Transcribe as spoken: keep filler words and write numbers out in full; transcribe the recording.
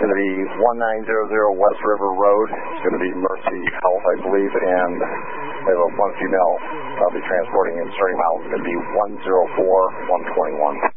going to be one nine zero zero West River Road. It's going to be Mercy Health, I believe, and we have a one female I'll be transporting and starting out. It's going to be one zero four one twenty-one.